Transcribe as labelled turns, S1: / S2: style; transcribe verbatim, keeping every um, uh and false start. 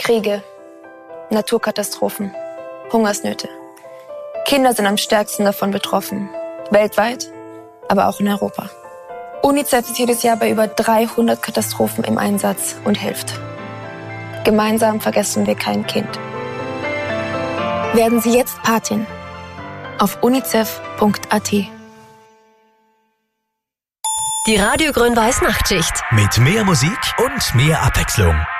S1: Kriege, Naturkatastrophen, Hungersnöte. Kinder sind am stärksten davon betroffen. Weltweit, aber auch in Europa. UNICEF ist jedes Jahr bei über dreihundert Katastrophen im Einsatz und hilft. Gemeinsam vergessen wir kein Kind. Werden Sie jetzt Patin auf unicef punkt a t.
S2: Die Radio Grün-Weiß Nachtschicht.
S3: Mit mehr Musik und mehr Abwechslung.